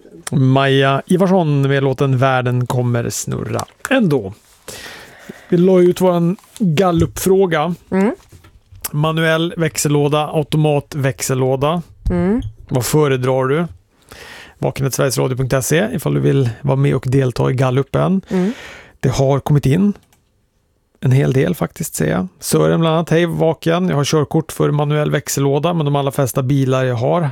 Maja Ivarsson med låten Världen kommer snurra ändå. Vi la ut våran gallupfråga. Manuell växellåda, automatväxellåda. Vad föredrar du? Vakenhetsverigesradio.se ifall du vill vara med och delta i gallupen. Det har kommit in en hel del faktiskt, säger jag. Sören bland annat, hej Vaken, jag har körkort för manuell växellåda, men de allra flesta bilar jag har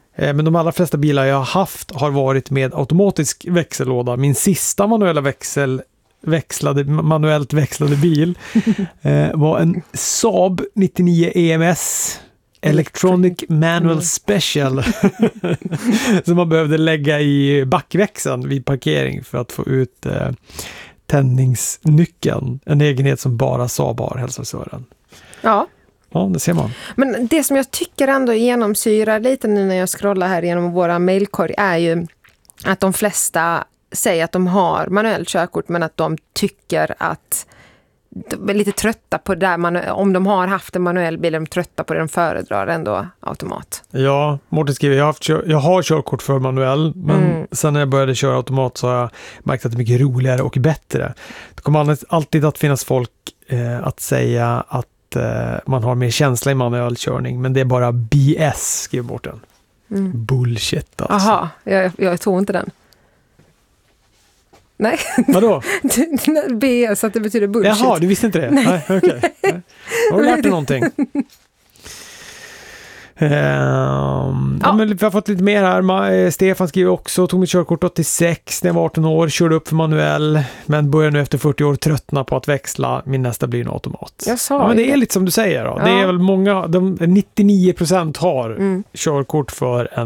haft har varit med automatisk växellåda. Min sista manuellt växlade bil var en Saab 99 EMS Electronic Manual Special som man behövde lägga i backväxeln vid parkering för att få ut tändningsnyckeln. En egenhet som bara Saab har, hälsar Sören. Ja. Ja, det ser man. Men det som jag tycker ändå genomsyrar lite nu när jag scrollar här genom våra mejlkorg är ju att de flesta säger att de har manuellt körkort, men att de tycker att de är lite trötta på det där. Om de har haft en manuell bil är de trötta på det, de föredrar ändå automat. Ja, Mårten skriver, jag har körkort för manuell, men sen när jag började köra automat så har jag märkt att det är mycket roligare och bättre. Det kommer alltid att finnas folk att säga att man har mer känsla i manuell körning, men det är bara BS, skriver Mårten. Bullshit alltså. Aha, jag tror inte den. Nej. Vadå? BS, att det betyder bullshit. Jaha, du visste inte det? Nej, okej. Nej. Har du lärt dig någonting? Men vi har fått lite mer här. Stefan skriver också, tog mitt körkort 86 när jag var 18 år, körde upp för manuell, men börjar nu efter 40 år tröttna på att växla. Min nästa blir en automat. Men det är lite som du säger då. Det är väl många, 99% har körkort för en